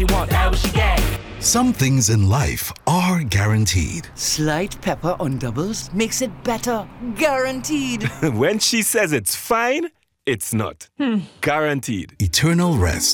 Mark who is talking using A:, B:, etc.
A: she want, that what she get.
B: Some things in life are guaranteed.
C: Slight pepper on doubles makes it better. Guaranteed.
D: When she says it's fine, it's not. Guaranteed.
B: Eternal rest